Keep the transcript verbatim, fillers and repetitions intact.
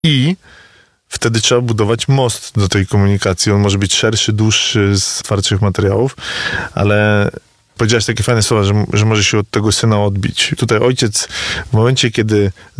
I wtedy trzeba budować most do tej komunikacji. On może być szerszy, dłuższy z twardszych materiałów, ale powiedziałeś takie fajne słowa, że, że może się od tego syna odbić. Tutaj ojciec w momencie, kiedy